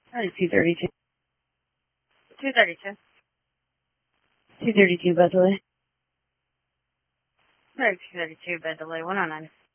Alright, 232. 232. 232, by the way. Alright, 232, bed delay 109.